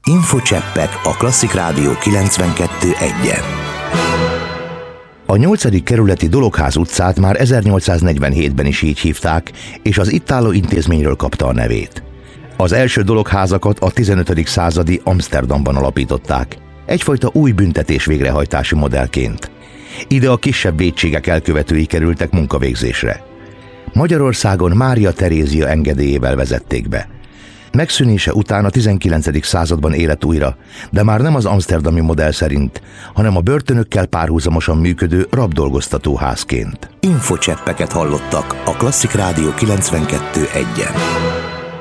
Infocseppek a Klasszik Rádió 92.1-en. A 8. kerületi Dologház utcát már 1847-ben is így hívták, és az itt álló intézményről kapta a nevét. Az első dologházakat a 15. századi Amsterdamban alapították, egyfajta új büntetés végrehajtási modellként. Ide a kisebb vétségek elkövetői kerültek munkavégzésre. Magyarországon Mária Terézia engedélyével vezették be. Megszűnése után a 19. században élet újra, de már nem az amszterdami modell szerint, hanem a börtönökkel párhuzamosan működő rabdolgoztatóházként. Infocseppeket hallottak a Klasszik Rádió 92.1-en.